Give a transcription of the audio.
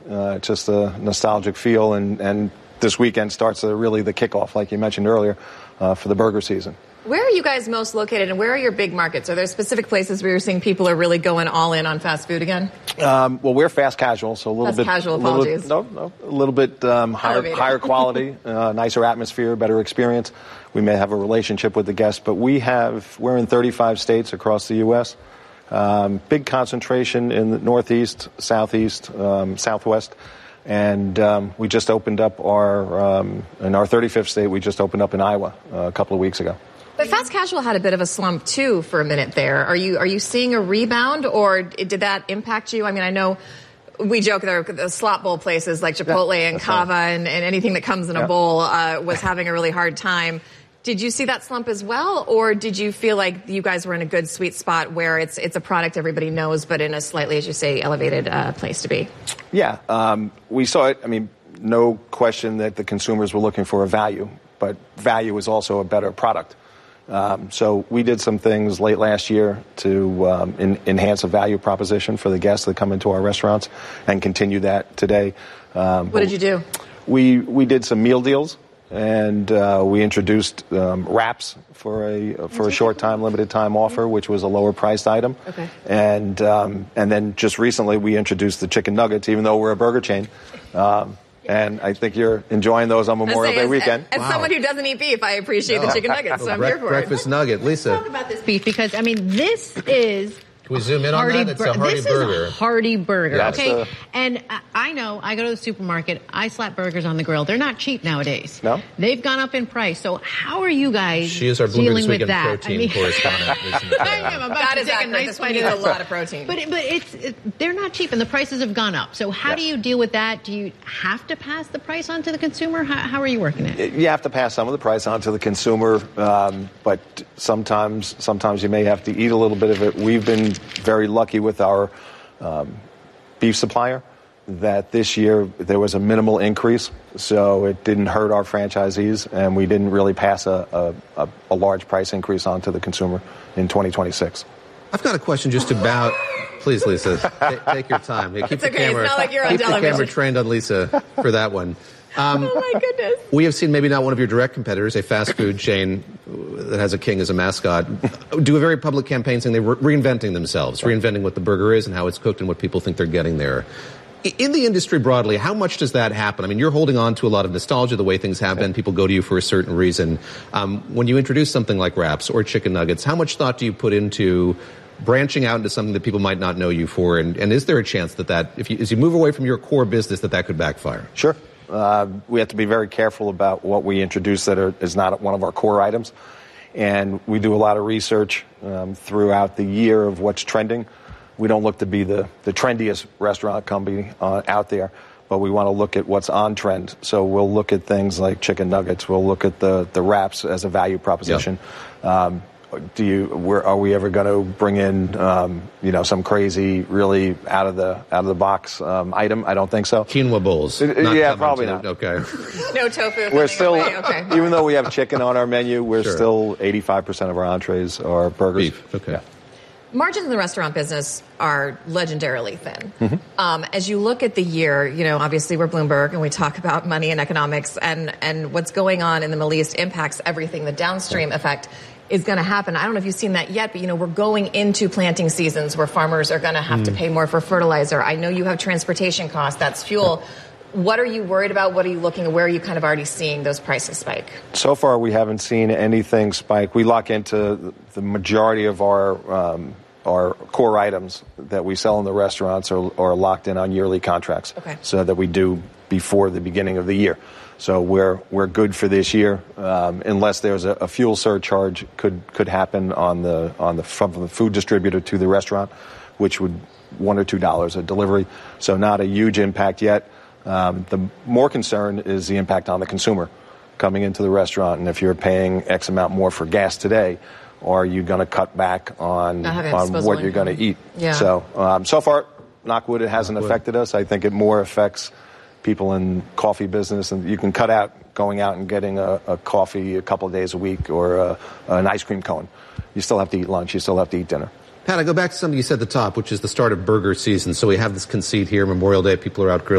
Just a nostalgic feel, and this weekend starts really the kickoff, like you mentioned earlier, for the burger season. Where are you guys most located, and where are your big markets? Are there specific places where you're seeing people are really going all in on fast food again? Well, we're fast casual, so a little bit casual. Apologies. A little bit higher quality, nicer atmosphere, better experience. We may have a relationship with the guests, but we're in 35 states across the U.S. Big concentration in the Northeast, Southeast, Southwest. And we just opened up in our 35th state, we just opened up in Iowa a couple of weeks ago. But fast casual had a bit of a slump, too, for a minute there. Are you seeing a rebound, or did that impact you? I mean, I know we joke there are the slot bowl places like Chipotle and Cava and anything that comes in a bowl was having a really hard time. Did you see that slump as well, or did you feel like you guys were in a good sweet spot where it's a product everybody knows, but in a slightly, as you say, elevated place to be? Yeah, we saw it. I mean, no question that the consumers were looking for a value, but value is also a better product. So we did some things late last year to enhance a value proposition for the guests that come into our restaurants, and continue that today. What did you do? We did some meal deals. And we introduced wraps for a short time, limited time offer, which was a lower priced item. Okay. And then just recently we introduced the chicken nuggets, even though we're a burger chain. And I think you're enjoying those on Memorial Day weekend. As someone who doesn't eat beef, I appreciate the chicken nuggets, so I'm here for it. Breakfast nugget, Lisa. Let's talk about this beef, because I mean this is. Can we zoom in on that? It's a hearty burger. This is a hearty burger, Yeah, okay? And I know, I go to the supermarket, I slap burgers on the grill. They're not cheap nowadays. No? They've gone up in price. So how are you guys She is our Bloomberg dealing This with Weekend that? protein correspondent. I am about That to is take a accurate. nice This bite one of needs a lot of protein. But they're not cheap, and the prices have gone up. So how do you deal with that? Do you have to pass the price on to the consumer? How are you working it? You have to pass some of the price on to the consumer, but sometimes you may have to eat a little bit of it. We've been very lucky with our beef supplier that this year there was a minimal increase, so it didn't hurt our franchisees, and we didn't really pass a large price increase on to the consumer in 2026. I've got a question just about... Please, Lisa, take your time. Keep It's the okay. camera, It's not like you're on keep television. the camera trained on Lisa for that one. Oh, my goodness. We have seen maybe not one of your direct competitors, a fast food chain that has a king as a mascot, do a very public campaign saying they're reinventing themselves, reinventing what the burger is and how it's cooked and what people think they're getting there. In the industry broadly, how much does that happen? I mean, you're holding on to a lot of nostalgia, the way things have been. People go to you for a certain reason. When you introduce something like wraps or chicken nuggets, how much thought do you put into branching out into something that people might not know you for? And is there a chance that as you move away from your core business, that could backfire? Sure. We have to be very careful about what we introduce that is not one of our core items. And we do a lot of research throughout the year of what's trending. We don't look to be the trendiest restaurant company out there, but we want to look at what's on trend. So we'll look at things like chicken nuggets. We'll look at the wraps as a value proposition. Yep. Are we ever going to bring in, some crazy, really out of the box item? I don't think so. Quinoa bowls. Probably not. Okay. No tofu. We're still, okay. Even though we have chicken on our menu, we're still 85% of our entrees are burgers. Beef. Okay. Yeah. Margins in the restaurant business are legendarily thin. Mm-hmm. As you look at the year, obviously we're Bloomberg and we talk about money and economics, and what's going on in the Middle East impacts everything. The downstream effect is going to happen. I don't know if you've seen that yet, but we're going into planting seasons where farmers are going to have to pay more for fertilizer. I know you have transportation costs, that's fuel. What are you worried about? What are you looking at? Where are you kind of already seeing those prices spike? So far, we haven't seen anything spike. We lock into the majority of our core items that we sell in the restaurants are locked in on yearly contracts. Okay. So that we do before the beginning of the year. So we're good for this year, unless there's a fuel surcharge could happen from the food distributor to the restaurant, which would $1 or $2 a delivery. So not a huge impact yet. The more concern is the impact on the consumer coming into the restaurant, and if you're paying X amount more for gas today, are you going to cut back on what you're going to eat? Yeah. So far, knock wood, it hasn't affected us. I think it more affects people in coffee business, and you can cut out going out and getting a coffee a couple of days a week or an ice cream cone. You still have to eat lunch. You still have to eat dinner. Pat, I go back to something you said at the top, which is the start of burger season. So we have this conceit here, Memorial Day, people are out grilling.